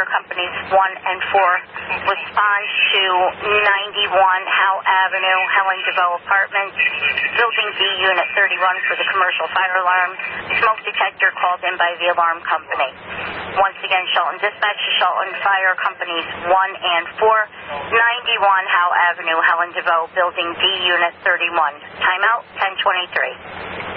Fire Companies 1 and 4 respond to 91 Howe Avenue, Helen DeVoe Apartments, Building D, Unit 31 for the commercial fire alarm. Smoke detector called in by the alarm company. Once again, Shelton Dispatch to Shelton Fire Companies 1 and 4, 91 Howe Avenue, Helen DeVoe, Building D, Unit 31. Timeout, 10:23.